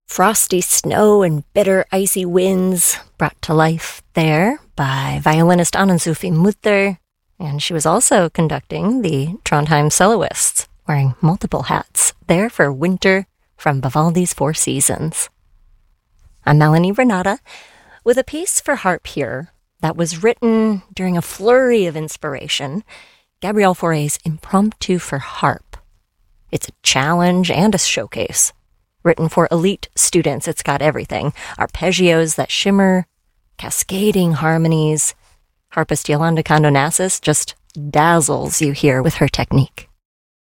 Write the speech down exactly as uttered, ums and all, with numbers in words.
Frosty snow and bitter icy winds brought to life there by violinist Anne-Sophie Mutter, and she was also conducting the Trondheim Soloists, wearing multiple hats, there for Winter from Vivaldi's Four Seasons. I'm Melanie Renata, with a piece for harp here that was written during a flurry of inspiration, Gabriel Fauré's Impromptu for Harp. It's a challenge and a showcase. Written for elite students, it's got everything. Arpeggios that shimmer, cascading harmonies. Harpist Yolanda Condonassis just dazzles you here with her technique.